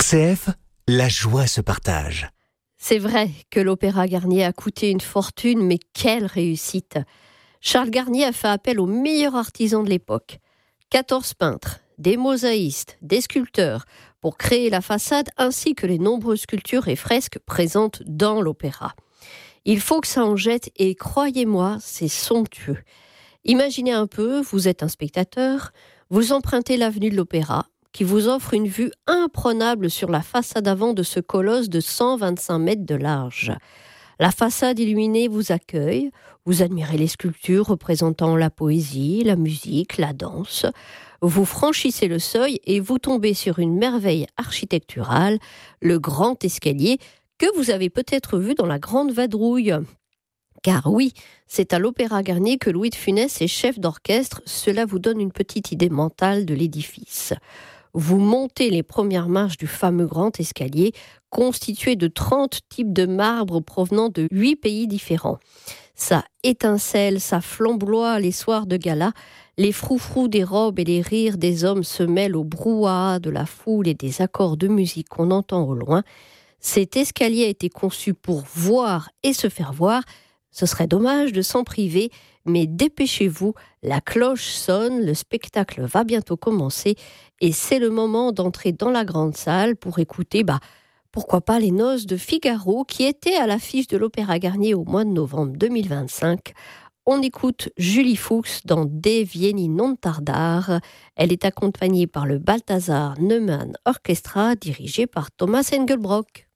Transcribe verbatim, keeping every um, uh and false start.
R C F, la joie se partage. C'est vrai que l'Opéra Garnier a coûté une fortune, mais quelle réussite! Charles Garnier a fait appel aux meilleurs artisans de l'époque. quatorze peintres, des mosaïstes, des sculpteurs, pour créer la façade ainsi que les nombreuses sculptures et fresques présentes dans l'opéra. Il faut que ça en jette et croyez-moi, c'est somptueux. Imaginez un peu, vous êtes un spectateur, vous empruntez l'avenue de l'Opéra, qui vous offre une vue imprenable sur la façade avant de ce colosse de cent vingt-cinq mètres de large. La façade illuminée vous accueille, vous admirez les sculptures représentant la poésie, la musique, la danse. Vous franchissez le seuil et vous tombez sur une merveille architecturale, le grand escalier que vous avez peut-être vu dans la Grande Vadrouille. Car oui, c'est à l'Opéra Garnier que Louis de Funès est chef d'orchestre, cela vous donne une petite idée mentale de l'édifice. Vous montez les premières marches du fameux grand escalier, constitué de trente types de marbre provenant de huit pays différents. Ça étincelle, ça flamboie les soirs de gala, les froufrous des robes et les rires des hommes se mêlent au brouhaha de la foule et des accords de musique qu'on entend au loin. Cet escalier a été conçu pour voir et se faire voir. Ce serait dommage de s'en priver, mais dépêchez-vous, la cloche sonne, le spectacle va bientôt commencer et c'est le moment d'entrer dans la grande salle pour écouter, bah, pourquoi pas les noces de Figaro qui étaient à l'affiche de l'Opéra Garnier au mois de novembre deux mille vingt-cinq. On écoute Julie Fuchs dans De Vieni non tardare. Elle est accompagnée par le Balthazar Neumann Orchestra dirigé par Thomas Engelbrock.